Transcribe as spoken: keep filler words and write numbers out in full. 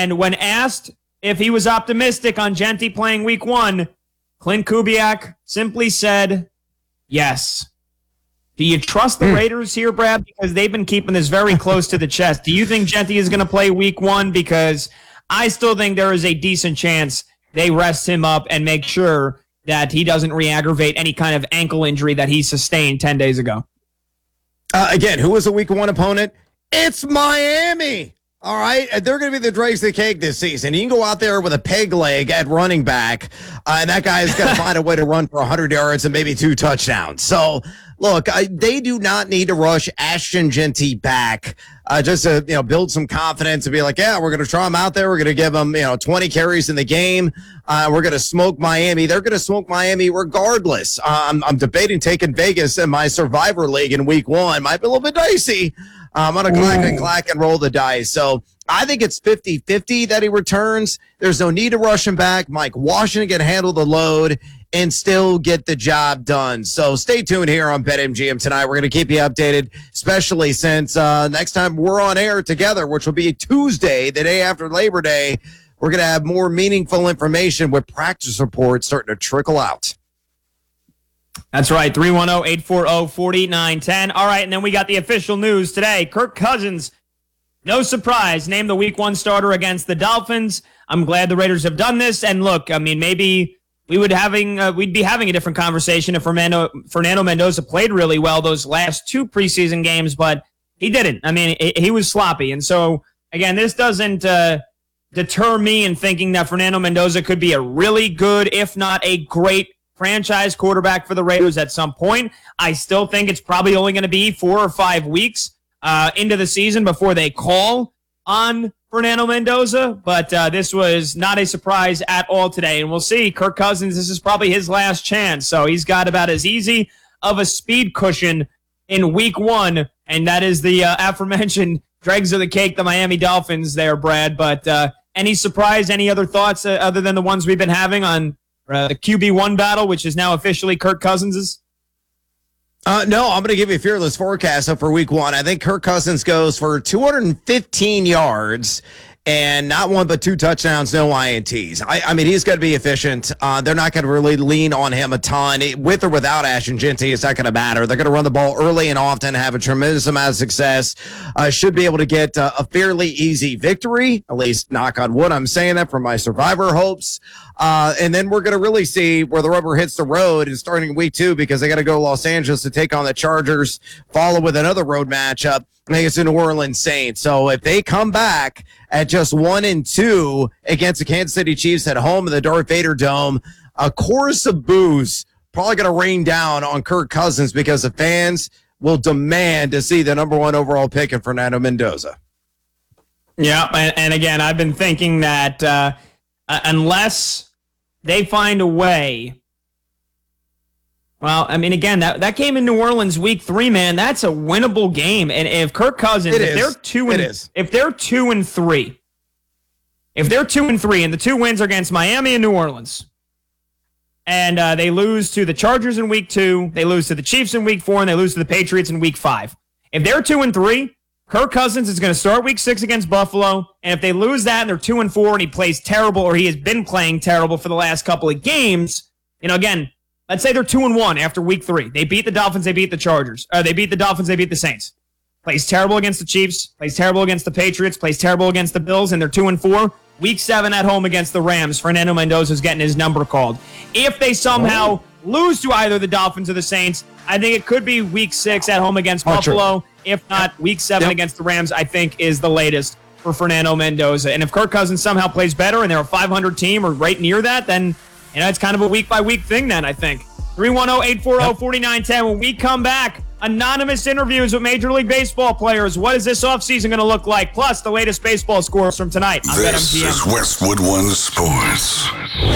And when asked if he was optimistic on Genty playing week one, Clint Kubiak simply said, yes. Do you trust the Raiders here, Brad? Because they've been keeping this very close to the chest. Do you think Genty is going to play week one? Because I still think there is a decent chance they rest him up and make sure that he doesn't re-aggravate any kind of ankle injury that he sustained ten days ago. Uh, again, who was a week one opponent? It's Miami. All right, they're going to be the dregs of the cake this season. You can go out there with a peg leg at running back, uh, and that guy is going to find a way to run for one hundred yards and maybe two touchdowns. So, look, I, they do not need to rush Ashton Genty back uh, just to you know build some confidence and be like, yeah, we're going to try him out there. We're going to give him you know twenty carries in the game. Uh, we're going to smoke Miami. They're going to smoke Miami regardless. Uh, I'm, I'm debating taking Vegas in my Survivor League in week one. Might be a little bit dicey. I'm going to clack and clack and roll the dice. So I think it's fifty-fifty that he returns. There's no need to rush him back. Mike Washington can handle the load and still get the job done. So stay tuned here on BetMGM tonight. We're going to keep you updated, especially since uh, next time we're on air together, which will be Tuesday, the day after Labor Day, we're going to have more meaningful information with practice reports starting to trickle out. That's right, three one zero, eight four zero, four nine one zero. All right, and then we got the official news today. Kirk Cousins, no surprise, named the week one starter against the Dolphins. I'm glad the Raiders have done this. And look, I mean, maybe we would having uh, we'd be having a different conversation if Fernando, Fernando Mendoza played really well those last two preseason games, but he didn't. I mean, he, he was sloppy. And so, again, this doesn't uh, deter me in thinking that Fernando Mendoza could be a really good, if not a great, franchise quarterback for the Raiders at some point. I still think it's probably only going to be four or five weeks uh, into the season before they call on Fernando Mendoza, but uh, this was not a surprise at all today, and we'll see. Kirk Cousins, this is probably his last chance, so he's got about as easy of a speed cushion in week one, and that is the uh, aforementioned dregs of the cake, the Miami Dolphins there, Brad, but uh, any surprise, any other thoughts uh, other than the ones we've been having on Uh, the Q B one battle, which is now officially Kirk Cousins's? Uh, no, I'm going to give you a fearless forecast up for week one. I think Kirk Cousins goes for two hundred fifteen yards and not one but two touchdowns, no I N Ts. I, I mean, he's going to be efficient. Uh, they're not going to really lean on him a ton. With or without Ashton Genty, it's not going to matter. They're going to run the ball early and often, have a tremendous amount of success. Uh, should be able to get uh, a fairly easy victory, at least knock on wood. I'm saying that for my Survivor hopes. Uh, and then we're going to really see where the rubber hits the road in starting week two because they got to go to Los Angeles to take on the Chargers, follow with another road matchup. I think it's the New Orleans Saints. So if they come back at just one and two against the Kansas City Chiefs at home in the Darth Vader Dome, a chorus of boos probably going to rain down on Kirk Cousins because the fans will demand to see the number one overall pick in Fernando Mendoza. Yeah, and, and again, I've been thinking that uh, uh, unless they find a way. Well, I mean, again, that, that game in New Orleans week three, man, that's a winnable game. And if Kirk Cousins, it if is. they're two and it is. if they're two and three, if they're two and three, and the two wins are against Miami and New Orleans, and uh, they lose to the Chargers in week two, they lose to the Chiefs in week four, and they lose to the Patriots in week five. If they're two and three, Kirk Cousins is going to start week six against Buffalo, and if they lose that and they're two and four, and he plays terrible, or he has been playing terrible for the last couple of games, you know, again. Let's say they're two and one after week three. They beat the Dolphins. They beat the Chargers. Uh, they beat the Dolphins. They beat the Saints. Plays terrible against the Chiefs. Plays terrible against the Patriots. Plays terrible against the Bills, and they're two and four. Week seven at home against the Rams. Fernando Mendoza's getting his number called. If they somehow oh. lose to either the Dolphins or the Saints, I think it could be week six at home against oh, Buffalo. True. If not, week seven yep. against the Rams, I think is the latest for Fernando Mendoza. And if Kirk Cousins somehow plays better and they're a five hundred team or right near that, then you know it's kind of a week by week thing. Then I think. three one zero, eight four zero, four nine one zero. When we come back, anonymous interviews with Major League Baseball players. What is this offseason going to look like? Plus, the latest baseball scores from tonight. I'm This is Westwood One Sports.